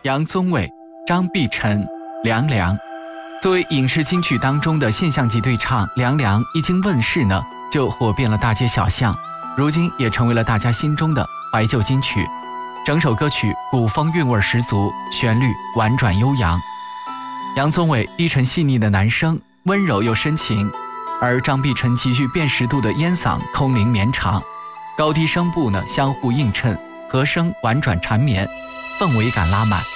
杨宗纬、张碧晨、梁良。作为影视金曲当中的现象级对唱，梁良一经问世呢，就火遍了大街小巷，如今也成为了大家心中的怀旧金曲。整首歌曲古风韵味十足，旋律婉转悠扬。杨宗纬低沉细腻的男声，温柔又深情，而张碧晨极具辨识度的烟嗓空灵绵长，高低声部呢相互映衬，和声婉转缠绵，氛围感拉满。